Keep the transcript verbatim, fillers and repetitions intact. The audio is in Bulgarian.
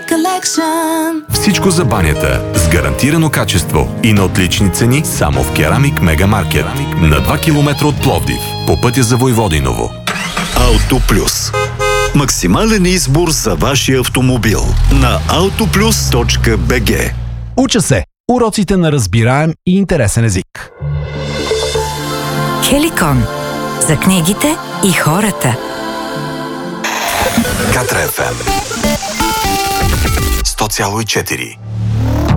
Collection. Всичко за банята с гарантирано качество и на отлични цени само в Керамик Мега Маркет на два километра от Пловдив по пътя за Войводиново. Автоплюс. Максимален избор за вашия автомобил на autoplus точка би джи. Уча се! Уроците на разбираем и интересен език. Хеликон. За книгите и хората. Катра еф ем сто цяло и четири.